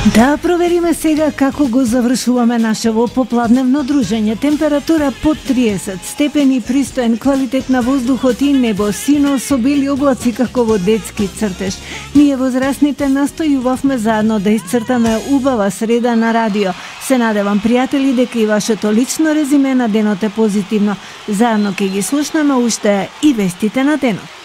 Да провериме сега како го завршуваме нашево попладневно дружење. Температура под 30 степени, пристоен квалитет на воздухот и небо сино со бели облаци како во детски цртеж. Ние возрастните настојувавме заедно да исцртаме убава среда на радио. Се надевам, пријатели, дека и вашето лично резиме на денот е позитивно. Заедно ќе ги слушнеме уште и вестите на денот.